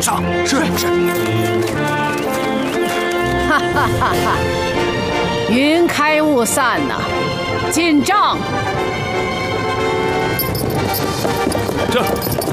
上。是。 哈哈哈哈！云开雾散呐，进帐。 这。